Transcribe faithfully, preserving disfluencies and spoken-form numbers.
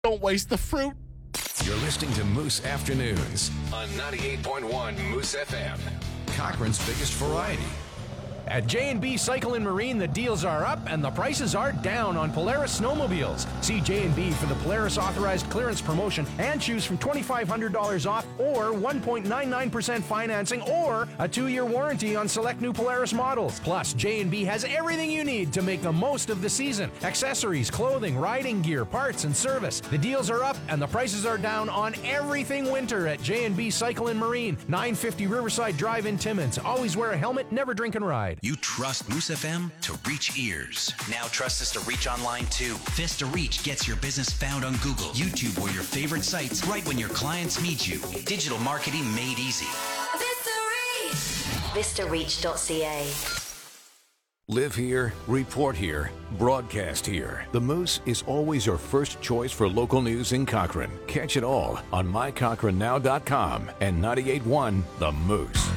Don't waste the fruit. You're listening to Moose Afternoons on ninety-eight point one Moose F M. Cochran's biggest variety. At J and B Cycle and Marine, the deals are up and the prices are down on Polaris snowmobiles. See J and B for the Polaris authorized clearance promotion and choose from twenty-five hundred dollars off or one point nine nine percent financing or a two-year warranty on select new Polaris models. Plus, J and B has everything you need to make the most of the season. Accessories, clothing, riding gear, parts, and service. The deals are up and the prices are down on everything winter at J and B Cycle and Marine. nine fifty Riverside Drive in Timmins. Always wear a helmet, never drink and ride. You trust Moose F M to reach ears. Now trust us to reach online too. Vista Reach gets your business found on Google, YouTube, or your favorite sites right when your clients meet you. Digital marketing made easy. Vista Reach. Vista Reach dot C A. Live here, report here, broadcast here. The Moose is always your first choice for local news in Cochrane. Catch it all on my cochrane now dot com and ninety-eight point one The Moose.